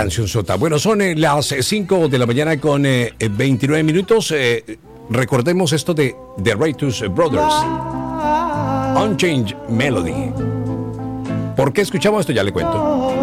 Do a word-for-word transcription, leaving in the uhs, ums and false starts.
canción sota. Bueno, son eh, las cinco de la mañana con eh, veintinueve minutos. Eh, recordemos esto de The Righteous Brothers. Unchanged Melody. ¿Por qué escuchamos esto? Ya le cuento.